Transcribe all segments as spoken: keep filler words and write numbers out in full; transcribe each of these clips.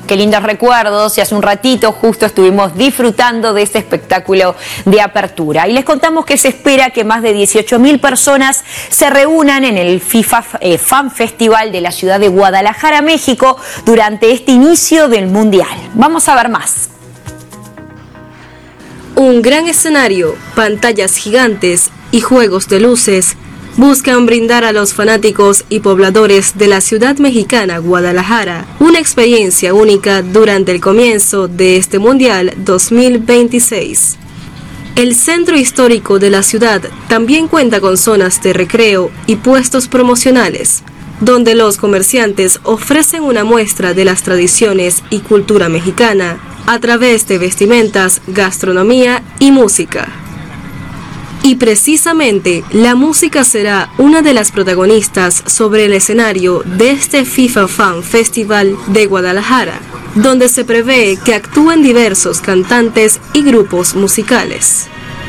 Qué lindos recuerdos, y hace un ratito justo estuvimos disfrutando de ese espectáculo de apertura. Y les contamos que se espera que más de dieciocho mil personas se reúnan en el FIFA eh, Fan Festival de la ciudad de Guadalajara, México, durante este inicio del Mundial. Vamos a ver más. Un gran escenario, pantallas gigantes y juegos de luces buscan brindar a los fanáticos y pobladores de la ciudad mexicana Guadalajara una experiencia única durante el comienzo de este Mundial dos mil veintiséis. El centro histórico de la ciudad también cuenta con zonas de recreo y puestos promocionales, donde los comerciantes ofrecen una muestra de las tradiciones y cultura mexicana a través de vestimentas, gastronomía y música. Y precisamente la música será una de las protagonistas sobre el escenario de este FIFA Fan Festival de Guadalajara, donde se prevé que actúen diversos cantantes y grupos musicales.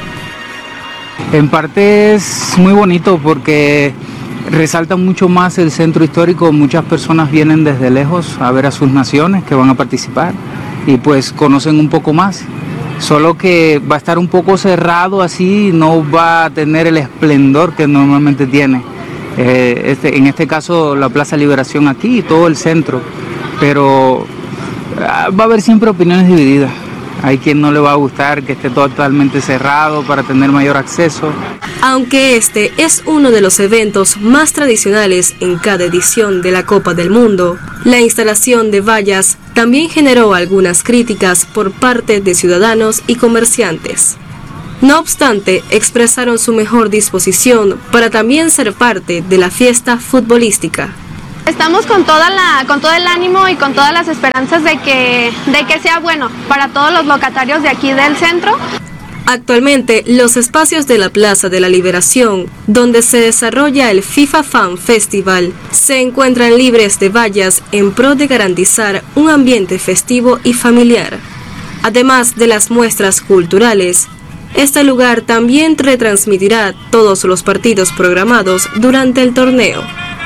En parte es muy bonito porque resalta mucho más el centro histórico. Muchas personas vienen desde lejos a ver a sus naciones que van a participar y pues conocen un poco más. Solo que va a estar un poco cerrado así, no va a tener el esplendor que normalmente tiene. Eh, este, en este caso la Plaza Liberación aquí y todo el centro, pero ah, va a haber siempre opiniones divididas. Hay quien no le va a gustar que esté totalmente cerrado para tener mayor acceso. Aunque este es uno de los eventos más tradicionales en cada edición de la Copa del Mundo, la instalación de vallas también generó algunas críticas por parte de ciudadanos y comerciantes. No obstante, expresaron su mejor disposición para también ser parte de la fiesta futbolística. Estamos con toda la, con todo el ánimo y con todas las esperanzas de que, de que sea bueno para todos los locatarios de aquí del centro. Actualmente, los espacios de la Plaza de la Liberación, donde se desarrolla el FIFA Fan Festival, se encuentran libres de vallas en pro de garantizar un ambiente festivo y familiar. Además de las muestras culturales, este lugar también retransmitirá todos los partidos programados durante el torneo.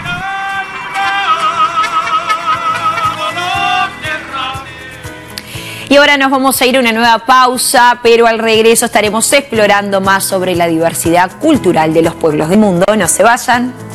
Y ahora nos vamos a ir a una nueva pausa, pero al regreso estaremos explorando más sobre la diversidad cultural de los pueblos del mundo. No se vayan.